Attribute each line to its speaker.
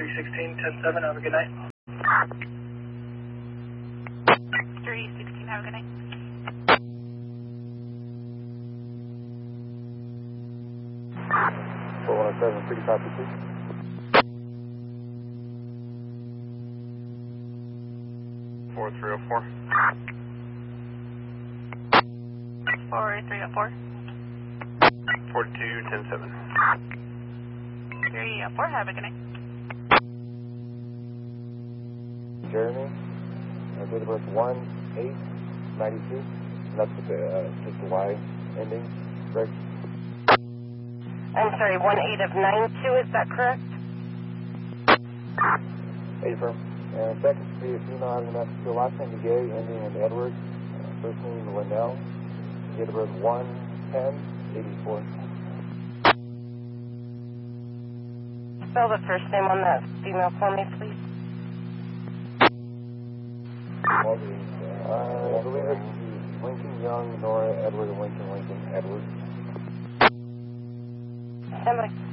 Speaker 1: 316-10-7, have a good night.
Speaker 2: 316, have a good night.
Speaker 3: 4107, pretty copy, please.
Speaker 4: 4304.
Speaker 2: 4304.
Speaker 4: 42-10-7.
Speaker 2: 304, have a good night.
Speaker 3: Jeremy, date of birth 1-8-92, and that's with just the Y ending, correct?
Speaker 5: I'm sorry, 1-8 of 92, is that correct?
Speaker 3: Affirm. And second to be a female having a Mexico, last name Gary, ending in Edwards, first name Linnell, date of birth 1-10-84.
Speaker 5: Spell the first name on that female for me, please.
Speaker 3: I believe it's Lincoln Young, Nora Edward, Lincoln Edward.
Speaker 5: Stand by.